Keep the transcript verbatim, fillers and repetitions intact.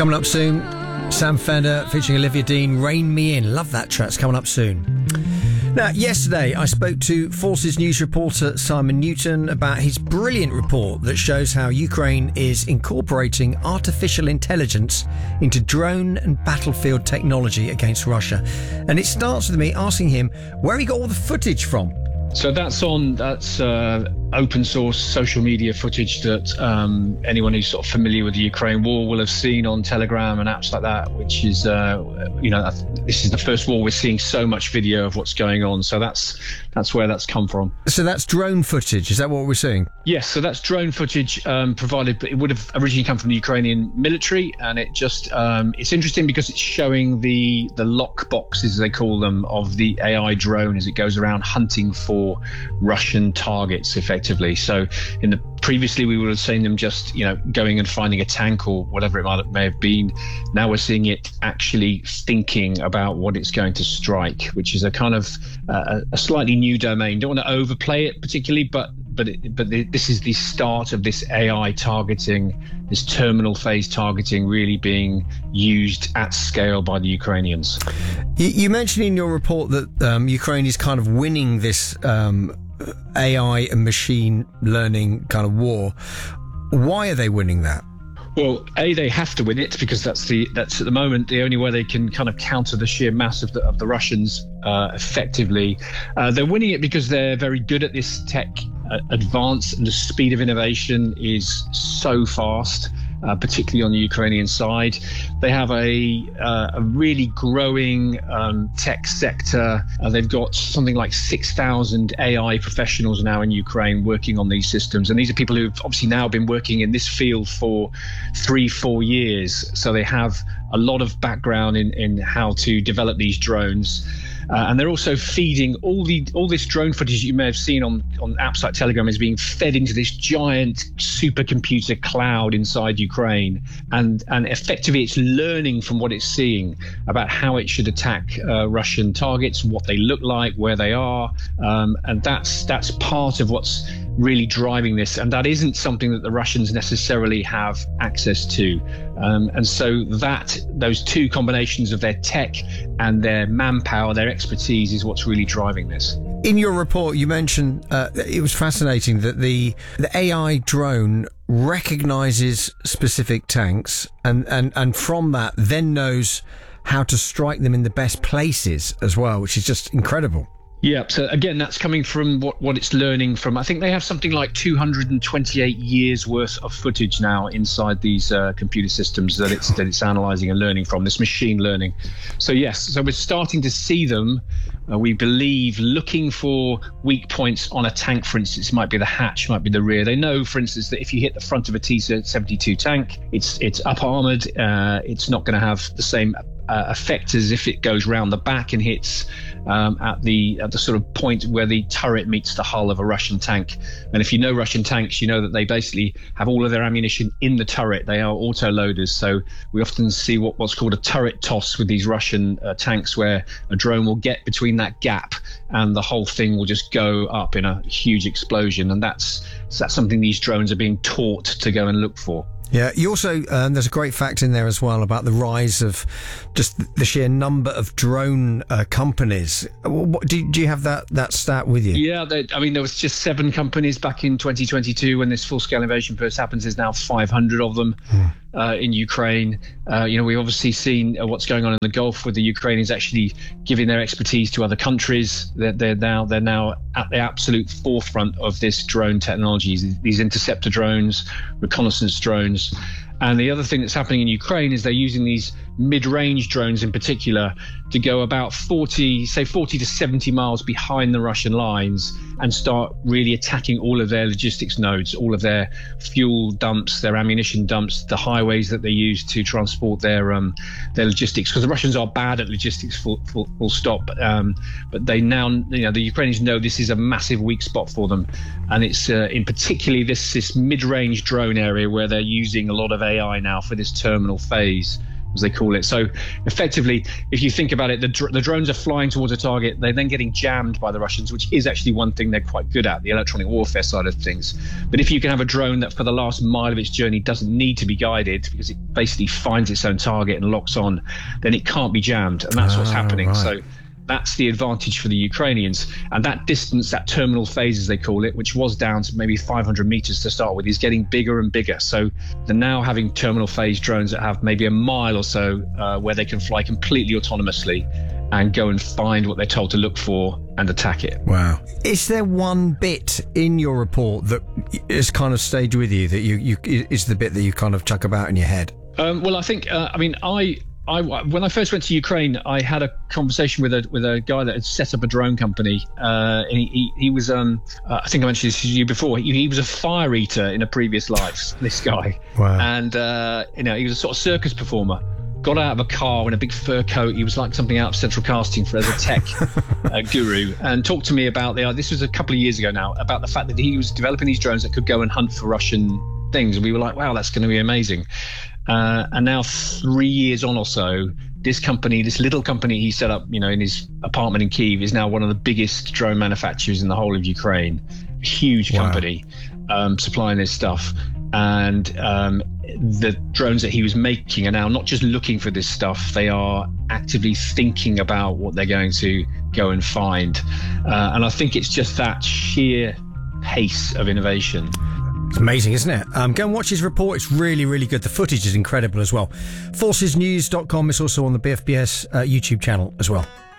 coming up soon. Sam Fender featuring Olivia Dean, Rain Me In. Love that track. It's coming up soon. Now, yesterday I spoke to Forces News reporter Simon Newton about his brilliant report that shows how Ukraine is incorporating artificial intelligence into drone and battlefield technology against Russia. And it starts with me asking him where he got all the footage from. So that's on, that's uh, open source social media footage that um, anyone who's sort of familiar with the Ukraine war will have seen on Telegram and apps like that, which is, uh, you know, this is the first war we're seeing so much video of what's going on. So that's that's where that's come from. So that's drone footage. Is that what we're seeing? Yes. So that's drone footage um, provided, but it would have originally come from the Ukrainian military. And it just, um, it's interesting because it's showing the, the lock boxes, as they call them, of the A I drone as it goes around hunting for Russian targets effectively. So in the previously we would have seen them just, you know, going and finding a tank or whatever it might may have been. Now we're seeing it actually thinking about what it's going to strike, which is a kind of uh, a slightly new domain. Don't want to overplay it particularly, but but it, but the, this is the start of this A I targeting, this terminal phase targeting really being used at scale by the Ukrainians. You, you mentioned in your report that um, Ukraine is kind of winning this um, A I and machine learning kind of war. Why are they winning that? Well, A, they have to win it because that's the that's at the moment the only way they can kind of counter the sheer mass of the, of the Russians uh, effectively. Uh, they're winning it because they're very good at this tech uh, advance, and the speed of innovation is so fast. Uh, particularly on the Ukrainian side. They have a, uh, a really growing um, tech sector. Uh, they've got something like six thousand A I professionals now in Ukraine working on these systems. And these are people who've obviously now been working in this field for three, four years. So they have a lot of background in, in how to develop these drones. Uh, and they're also feeding all the all this drone footage you may have seen on, on apps like Telegram is being fed into this giant supercomputer cloud inside Ukraine. And, and effectively, it's learning from what it's seeing about how it should attack uh, Russian targets, what they look like, where they are. Um, and that's that's part of what's really driving this. And that isn't something that the Russians necessarily have access to. Um, and so that those two combinations of their tech and their manpower, their expertise is what's really driving this. In your report, you mentioned uh, it was fascinating that the the A I drone recognizes specific tanks and, and, and from that then knows how to strike them in the best places as well, which is just incredible. Yeah, so again, that's coming from what, what it's learning from. I think they have something like two hundred twenty-eight years worth of footage now inside these uh, computer systems that it's that it's analysing and learning from, this machine learning. So yes, so we're starting to see them, uh, we believe, looking for weak points on a tank, for instance. It might be the hatch, might be the rear. They know, for instance, that if you hit the front of a T seventy-two tank, it's, it's up-armoured, uh, it's not going to have the same Uh, effect as if it goes round the back and hits um, at the at the sort of point where the turret meets the hull of a Russian tank. And if you know Russian tanks, you know that they basically have all of their ammunition in the turret. They are auto loaders, so we often see what, what's called a turret toss with these Russian uh, tanks, where a drone will get between that gap and the whole thing will just go up in a huge explosion. And that's that's something these drones are being taught to go and look for. Yeah, you also, um, there's a great fact in there as well about the rise of just the sheer number of drone uh, companies. What, do, do you have that, that stat with you? Yeah, they, I mean, there was just seven companies back in twenty twenty-two when this full-scale invasion first happens. There's now five hundred of them hmm. uh, in Ukraine. Uh, you know, we've obviously seen uh, what's going on in the Gulf with the Ukrainians actually giving their expertise to other countries. They're, they're now they're now at the absolute forefront of this drone technology, these interceptor drones, reconnaissance drones. And the other thing that's happening in Ukraine is they're using these mid-range drones in particular to go about forty, say forty to seventy miles behind the Russian lines and start really attacking all of their logistics nodes, all of their fuel dumps, their ammunition dumps, the highways that they use to transport their um, their logistics. Because the Russians are bad at logistics, full, full, full stop. Um, but they now, you know, the Ukrainians know this is a massive weak spot for them, and it's uh, in particularly this this mid-range drone area where they're using a lot of A I now for this terminal phase. as they call it. So effectively, if you think about it, the, dr- the drones are flying towards a target. They're then getting jammed by the Russians, which is actually one thing they're quite good at, the electronic warfare side of things. But if you can have a drone that for the last mile of its journey doesn't need to be guided because it basically finds its own target and locks on, then it can't be jammed. And that's oh, what's happening. Right. So that's the advantage for the Ukrainians. And that distance, that terminal phase, as they call it, which was down to maybe five hundred meters to start with, is getting bigger and bigger. So they're now having terminal phase drones that have maybe a mile or so uh, where they can fly completely autonomously and go and find what they're told to look for and attack it. Wow. Is there one bit in your report that is kind of stayed with you, that you, you is the bit that you kind of chuck about in your head? Um, well, I think, uh, I mean, I... I, when I first went to Ukraine, I had a conversation with a with a guy that had set up a drone company. Uh, and he, he, he was, um, uh, I think I mentioned this to you before. He, he was a fire eater in a previous life. This guy, wow. And uh, you know, he was a sort of circus performer. Got out of a car in a big fur coat. He was like something out of Central Casting for as a tech uh, guru, and talked to me about the. Uh, this was a couple of years ago now, about the fact that he was developing these drones that could go and hunt for Russian things. And we were like, wow, that's going to be amazing. Uh, and now three years on or so, this company, this little company he set up, you know, in his apartment in Kyiv, is now one of the biggest drone manufacturers in the whole of Ukraine. Huge wow. company um, supplying this stuff. And um, the drones that he was making are now not just looking for this stuff, they are actively thinking about what they're going to go and find. Uh, and I think it's just that sheer pace of innovation. It's amazing, isn't it? Um, go and watch his report. It's really, really good. The footage is incredible as well. forces news dot com is also on the B F B S uh, YouTube channel as well.